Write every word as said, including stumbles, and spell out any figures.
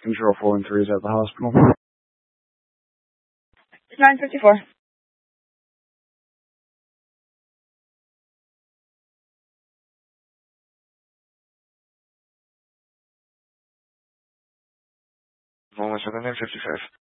Control four one three is at the hospital. nine fifty-four. One seven nine fifty-five.